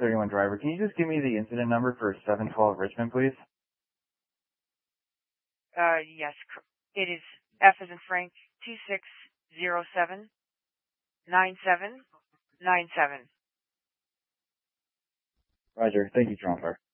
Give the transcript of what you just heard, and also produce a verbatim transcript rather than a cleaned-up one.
thirty-one driver. Can you just give me the incident number for seven twelve Richmond, please? Uh, yes. It is F as in Frank, two six zero seven nine seven nine seven. Roger. Thank you, Toronto Fire.